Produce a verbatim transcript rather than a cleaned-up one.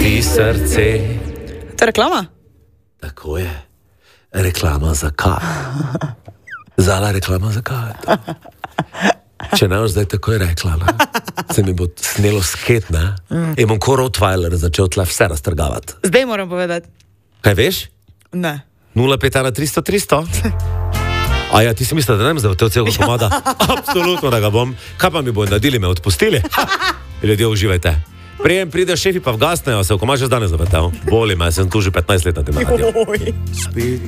boli srce. To je reklama? Tako je. Reklama za kaj? Zala reklama za kaj? Če ne, zdaj tako je rekla, ne? Se mi bo snelo sket, ne? In bom ko Rottweiler začel tle vse raztrgavati. Zdaj moram povedati. Kaj veš? Ne. nula pet ena tristo tristo? A ja, ti si mislila, da ne bom zavrtel celega komada? Absolutno, da ga bom. Kaj pa mi bojo naredili, me odpustili? Ljudje, uživajte. Prijem pride šefi pa vgasnejo, se v komaž že danes zavrtel. Boli me, sem tu že petnajst let na tem radiju.